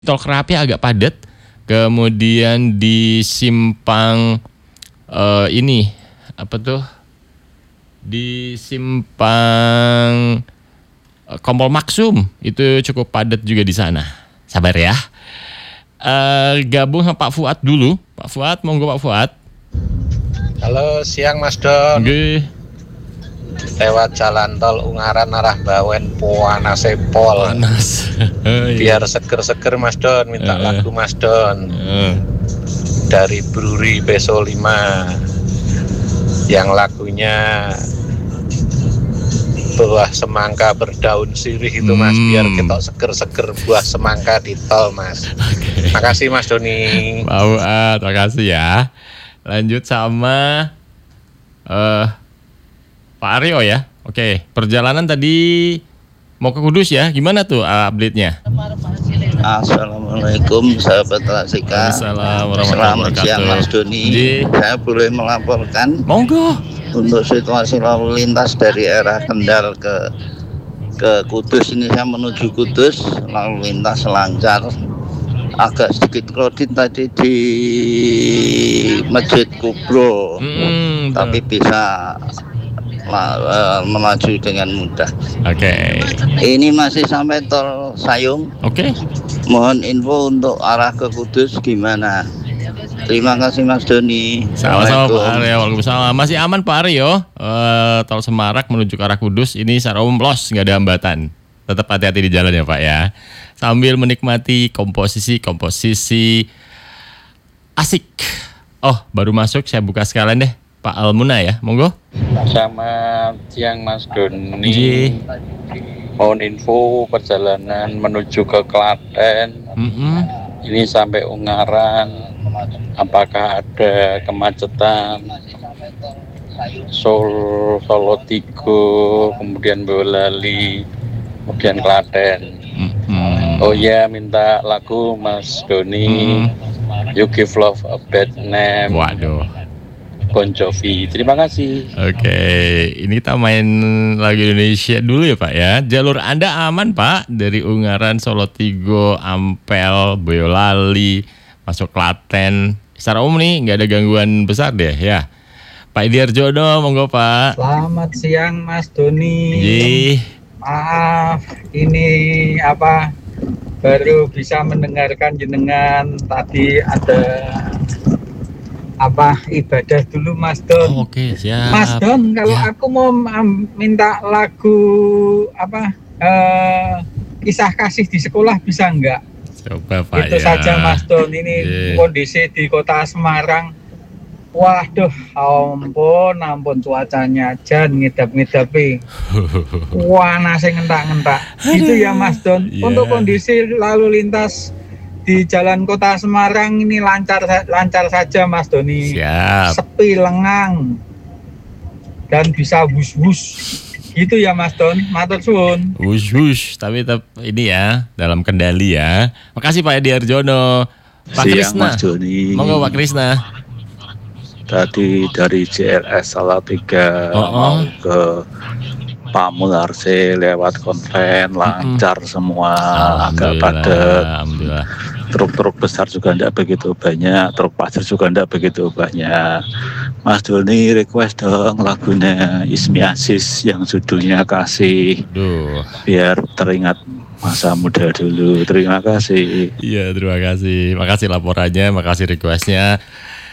Tol Kerapi agak padat, kemudian di simpang ini apa tuh? Di simpang Kompol Maksum itu cukup padat juga di sana. Sabar ya. Gabung sama Pak Fuad dulu. Pak Fuad, monggo Pak Fuad. Halo, siang Mas Don. Oke. Lewat jalan tol Ungaran arah Bawen Puanase Pol. Panas. Biar seger-seger Mas Don, minta lagu Mas Don. Dari Bruri Peso 5. Yang lagunya buah semangka berdaun sirih itu Mas, biar kita seger-seger buah semangka di tol Mas. Okay. Makasih Mas Doni. Pak makasih ya. Lanjut sama Pak Aryo ya. Oke, perjalanan tadi mau ke Kudus ya. Gimana tuh update-nya? Assalamualaikum sahabat Rasika. Assalamualaikum. Selamat siang Mas Doni. Saya boleh melaporkan Monggo. untuk situasi lalu lintas dari arah Kendal ke Kudus. Ini saya menuju Kudus, lalu lintas lancar. Agak sedikit kredit tadi di Masjid Kubro, tapi bisa melaju dengan mudah. Oke. Ini masih sampai tol Sayung. Oke. Mohon info untuk arah ke Kudus gimana? Terima kasih Mas Doni. Sama-sama Pak Aryo. Waalaikumsalam. Masih aman Pak Aryo. Tol Semarak menuju ke arah Kudus ini secara umum los, nggak ada hambatan. Tetap hati-hati di jalan ya Pak ya. Sambil menikmati komposisi asik. Oh, baru masuk, saya buka sekalian deh. Pak Almuna ya, monggo. Selamat siang Mas Doni. Mohon info perjalanan menuju ke Klaten. Ini sampai Ungaran. Apakah ada kemacetan? Solo Tigo, kemudian Boyolali, kemudian Klaten. Oh ya, minta lagu Mas Doni. You Give Love a Bad Name. Waduh. Bon Jovi. Terima kasih. Oke, ini kita main lagu Indonesia dulu ya Pak ya. Jalur Anda aman Pak, dari Ungaran, Solo Tigo, Ampel, Boyolali, masuk Klaten. Secara umum nih nggak ada gangguan besar deh ya. Pak Idiarjono, monggo Pak. Selamat siang Mas Doni. Maaf, ini baru bisa mendengarkan jenengan. Tadi ada ibadah dulu Mas Don. Oke, siap. Mas Don, kalau aku mau minta lagu kisah kasih di sekolah bisa enggak? Coba Pak itu ya. saja Mas Don. Ini kondisi di kota Semarang. Waduh, ampun cuacanya aja ngidap-ngidapi. Panasnya ngentak-ngentak. Itu ya Mas Don. Untuk kondisi lalu lintas di jalan kota Semarang ini lancar saja Mas Doni. Siap. Sepi, lengang, dan bisa wus-wus. Gitu ya Mas Don. Matur suwun. Wus-wus, tapi tetap ini ya dalam kendali ya. Makasih Pak Idiarjono. Pak Krisna. Mas Doni. Monggo Pak Krisna. Tadi dari JLS Salatiga mau ke Pamularse lewat Konven lancar semua, agak padat. Alhamdulillah. Truk-truk besar juga tidak begitu banyak, truk pasir juga tidak begitu banyak. Mas Doni request dong lagunya Ismi Aziz yang judulnya Kasih. Biar teringat masa muda dulu. Terima kasih. Iya, terima kasih. Makasih laporannya, makasih requestnya.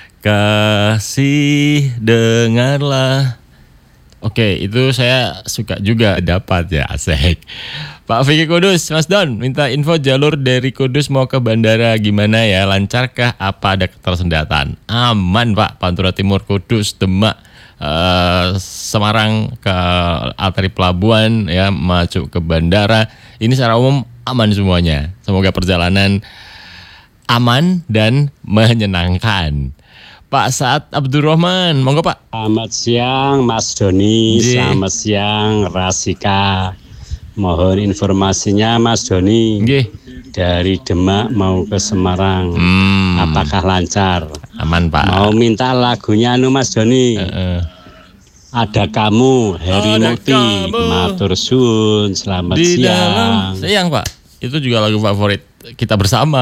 Kasih dengarlah. Oke, itu saya suka juga dapat ya, asik. Pak Vicky Kudus, Mas Don, minta info jalur dari Kudus mau ke bandara gimana ya? Lancarkah? Apa ada ketersendatan? Aman Pak, Pantura Timur Kudus, Demak, Semarang ke Altari Pelabuhan ya, masuk ke bandara. Ini secara umum aman semuanya. Semoga perjalanan aman dan menyenangkan. Pak Saad Abdurrahman, monggo Pak. Selamat siang Mas Doni, selamat siang Rasika. Mohon informasinya Mas Doni. Dari Demak mau ke Semarang, apakah lancar? Aman Pak. Mau minta lagunya Mas Doni. Ada kamu, Heri Mukti, matur suwun, selamat siang. Siang Pak, itu juga lagu favorit kita bersama.